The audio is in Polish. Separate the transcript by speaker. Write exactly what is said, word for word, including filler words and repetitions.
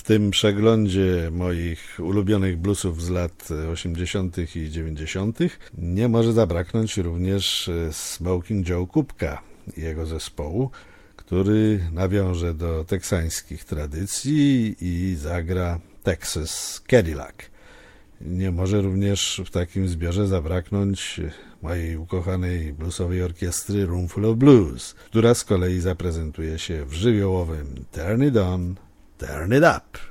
Speaker 1: W tym przeglądzie moich ulubionych bluesów z lat osiemdziesiątych i dziewięćdziesiątych nie może zabraknąć również Smoking Joe Kubka i jego zespołu, który nawiąże do teksańskich tradycji i zagra Texas Cadillac. Nie może również w takim zbiorze zabraknąć mojej ukochanej bluesowej orkiestry Roomful of Blues, która z kolei zaprezentuje się w żywiołowym Turn It On, Turn It Up.